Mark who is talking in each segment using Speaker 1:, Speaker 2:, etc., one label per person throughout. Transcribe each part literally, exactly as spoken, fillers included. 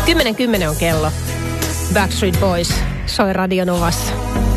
Speaker 1: Kymmenen kymmenen on kello. Backstreet Boys soi Radio Novassa.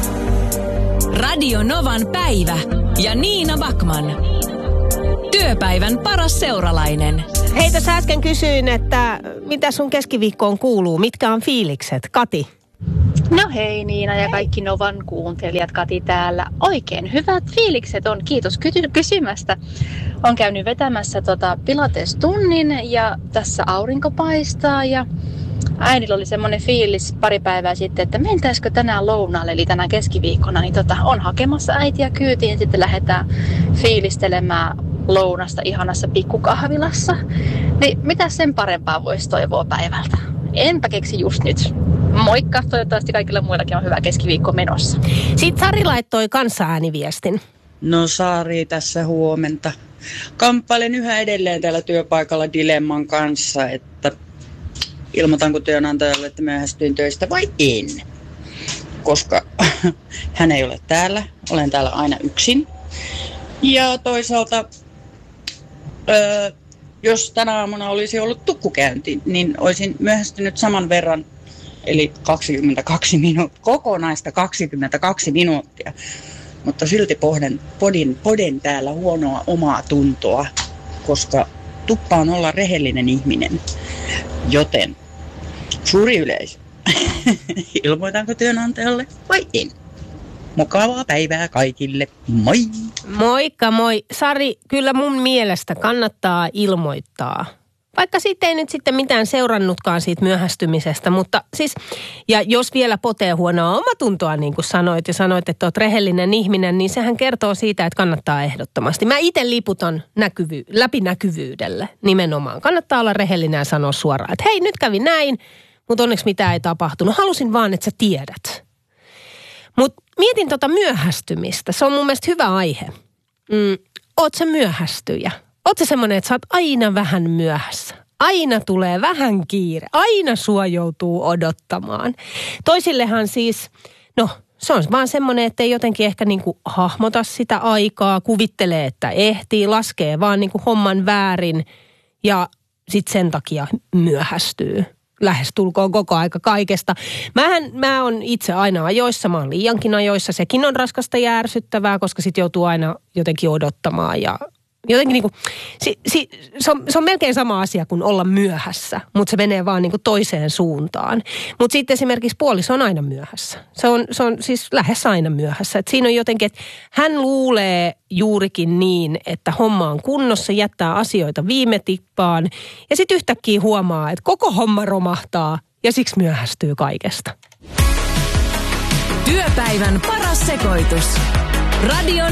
Speaker 2: Radio Novan päivä ja Niina Backman. Työpäivän paras seuralainen.
Speaker 1: Hei, tässä äsken kysyin, että mitä sun keskiviikkoon kuuluu? Mitkä on fiilikset? Kati?
Speaker 3: No hei Niina ja kaikki Novan kuuntelijat, Kati täällä. Oikein hyvät fiilikset on, kiitos ky- kysymästä. Olen käynyt vetämässä tota pilates-tunnin ja tässä aurinko paistaa ja äidillä oli semmoinen fiilis pari päivää sitten, että mentäisikö tänään lounaalle, eli tänään keskiviikkona, niin tota, on hakemassa äitiä kyytiin, sitten lähdetään fiilistelemään lounasta ihanassa pikkukahvilassa. Niin mitä sen parempaa voisi toivoa päivältä? Enpä keksi just nyt. Moikka, toivottavasti kaikilla muillakin on hyvä keskiviikko menossa.
Speaker 1: Sitten Sari laittoi kanssa ääniviestin.
Speaker 4: No Sari, tässä huomenta. Kamppailen yhä edelleen täällä työpaikalla dilemman kanssa, että ilmoitanko työnantajalle, että myöhästyin töistä vai en. Koska hän ei ole täällä, olen täällä aina yksin. Ja toisaalta, öö, jos tänä aamuna olisi ollut tukkukäynti, niin olisin myöhästynyt saman verran, eli kaksikymmentäkaksi minuuttia, kokonaista kaksikymmentäkaksi minuuttia. Mutta silti pohdin, podin, podin täällä huonoa omaa tuntoa, koska tuppaan olla rehellinen ihminen. Joten suuri yleisö, ilmoitanko työnantajalle vai en? Mukavaa päivää kaikille. Moi!
Speaker 1: Moikka moi. Sari, kyllä mun mielestä kannattaa ilmoittaa. Vaikka siitä ei nyt sitten mitään seurannutkaan siitä myöhästymisestä, mutta siis, ja jos vielä potee huonoa omatuntoa, niin kuin sanoit, ja sanoit, että olet rehellinen ihminen, niin sehän kertoo siitä, että kannattaa ehdottomasti. Mä itse liputan näkyvy, läpinäkyvyydelle nimenomaan. Kannattaa olla rehellinen ja sanoa suoraan, että hei, nyt kävi näin, mutta onneksi mitään ei tapahtunut. Halusin vaan, että sä tiedät. Mutta mietin tota myöhästymistä. Se on mun mielestä hyvä aihe. Mm, oot sä myöhästyjä? Oot sä semmoinen, että sä oot aina vähän myöhässä? Aina tulee vähän kiire. Aina sua joutuu odottamaan. Toisillehan siis, no se on vaan semmoinen, että ei jotenkin ehkä niinku hahmota sitä aikaa, kuvittelee, että ehtii, laskee vaan niinku homman väärin ja sit sen takia myöhästyy. Lähestulkoon koko aika kaikesta. Mähän, mä oon itse aina ajoissa, mä oon liiankin ajoissa. Sekin on raskasta ja ärsyttävää, koska sit joutuu aina jotenkin odottamaan ja jotenkin niinku, si, si, se, on, se on melkein sama asia kuin olla myöhässä, mutta se menee vaan niinku toiseen suuntaan. Mutta sitten esimerkiksi puoliso on aina myöhässä. Se on, se on siis lähes aina myöhässä. Et siinä on jotenkin, että hän luulee juurikin niin, että homma on kunnossa, jättää asioita viime tippaan ja sitten yhtäkkiä huomaa, että koko homma romahtaa ja siksi myöhästyy kaikesta.
Speaker 2: Työpäivän paras sekoitus. Radio